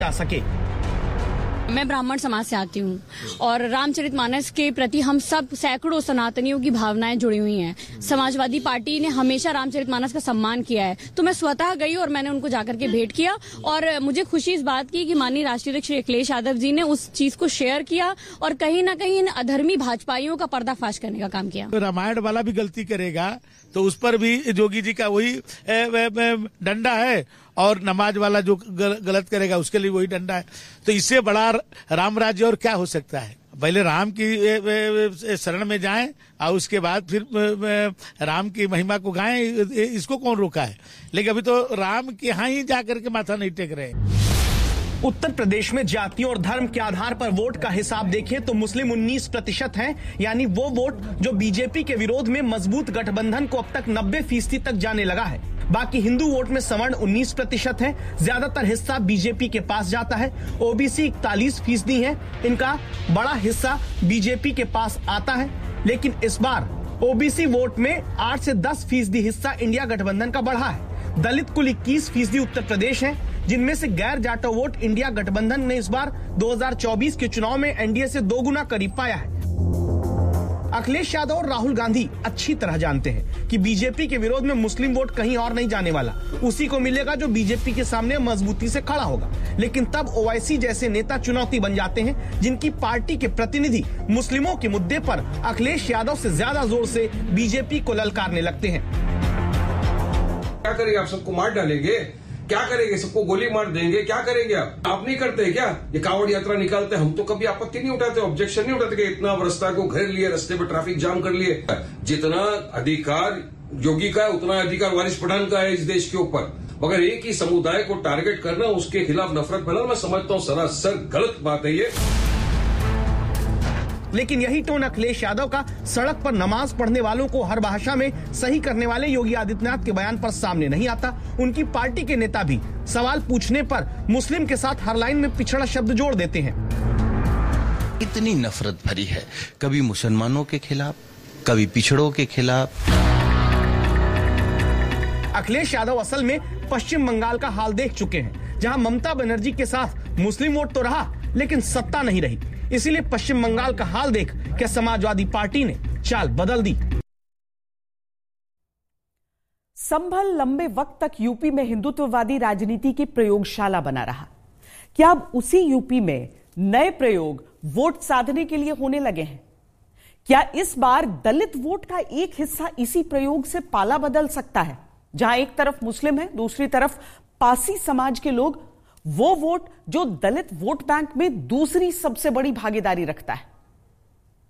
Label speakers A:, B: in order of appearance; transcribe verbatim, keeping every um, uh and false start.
A: जा सके।
B: मैं ब्राह्मण समाज से आती हूँ और रामचरितमानस के प्रति हम सब सैकड़ों सनातनियों की भावनाएं जुड़ी हुई हैं। समाजवादी पार्टी ने हमेशा रामचरितमानस का सम्मान किया है, तो मैं स्वतः गई और मैंने उनको जाकर के भेंट किया और मुझे खुशी इस बात की कि माननीय राष्ट्रीय अध्यक्ष अखिलेश यादव जी ने उस चीज को शेयर किया और कहीं ना कहीं इन अधर्मी भाजपाइयों का पर्दाफाश करने का काम किया।
C: रामायण वाला भी गलती करेगा तो उस पर भी जोगी जी का वही डंडा है और नमाज वाला जो गलत करेगा उसके लिए वही डंडा है। तो इससे बड़ा राम राज्य और क्या हो सकता है। पहले राम की शरण में जाएं और उसके बाद फिर राम की महिमा को गाएं, इसको कौन रोका है। लेकिन अभी तो राम के यहाँ ही जाकर के माथा नहीं टेक रहे।
A: उत्तर प्रदेश में जातियों और धर्म के आधार पर वोट का हिसाब देखें तो मुस्लिम उन्नीस प्रतिशत हैं, यानी वो वोट जो बीजेपी के विरोध में मजबूत गठबंधन को अब तक नब्बे फीसदी तक जाने लगा है। बाकी हिंदू वोट में सवर्ण उन्नीस प्रतिशत है, ज्यादातर हिस्सा बीजेपी के पास जाता है। ओबीसी इकतालीस फीसदी है, इनका बड़ा हिस्सा बीजेपी के पास आता है। लेकिन इस बार ओबीसी वोट में आठ से दस फीसदी हिस्सा इंडिया गठबंधन का बढ़ा है। दलित कुल इक्कीस फीसदी उत्तर प्रदेश है, जिनमें से गैर जाटो वोट इंडिया गठबंधन ने इस बार दो हज़ार चौबीस के चुनाव में एनडीए से दो गुना करीब पाया है। अखिलेश यादव और राहुल गांधी अच्छी तरह जानते हैं कि बीजेपी के विरोध में मुस्लिम वोट कहीं और नहीं जाने वाला, उसी को मिलेगा जो बीजेपी के सामने मजबूती से खड़ा होगा। लेकिन तब ओवैसी जैसे नेता चुनौती बन जाते हैं, जिनकी पार्टी के प्रतिनिधि मुस्लिमों के मुद्दे पर अखिलेश यादव से ज्यादा जोर से बीजेपी को ललकारने लगते हैं।
D: क्या करेंगे आप? सबको मार डालेंगे? क्या करेंगे? सबको गोली मार देंगे? क्या करेंगे आप? आप नहीं करते क्या? ये कांवड़ यात्रा निकालते, हम तो कभी आपत्ति नहीं उठाते, ऑब्जेक्शन नहीं उठाते कि इतना रास्ता को घेर लिए, रास्ते पे ट्रैफिक जाम कर लिए। जितना अधिकार योगी का है उतना अधिकार वारिस पठान का है इस देश के ऊपर, मगर एक ही समुदाय को टारगेट करना, उसके खिलाफ नफरत फैलाना, मैं समझता हूँ सरासर गलत बात है ये।
A: लेकिन यही टोन अखिलेश यादव का सड़क पर नमाज पढ़ने वालों को हर भाषा में सही करने वाले योगी आदित्यनाथ के बयान पर सामने नहीं आता। उनकी पार्टी के नेता भी सवाल पूछने पर मुस्लिम के साथ हर लाइन में पिछड़ा शब्द जोड़ देते हैं।
E: इतनी नफरत भरी है, कभी मुसलमानों के खिलाफ, कभी पिछड़ों के खिलाफ।
A: अखिलेश यादव असल में पश्चिम बंगाल का हाल देख चुके हैं, जहां ममता बनर्जी के साथ मुस्लिम वोट तो रहा लेकिन सत्ता नहीं रही। इसीलिए पश्चिम बंगाल का हाल देख क्या समाजवादी पार्टी ने चाल बदल दी।
F: संभल लंबे वक्त तक यूपी में हिंदुत्ववादी राजनीति की प्रयोगशाला बना रहा। क्या अब उसी यूपी में नए प्रयोग वोट साधने के लिए होने लगे हैं? क्या इस बार दलित वोट का एक हिस्सा इसी प्रयोग से पाला बदल सकता है? जहां एक तरफ मुस्लिम है, दूसरी तरफ पासी समाज के लोग, वो वोट जो दलित वोट बैंक में दूसरी सबसे बड़ी भागीदारी रखता है।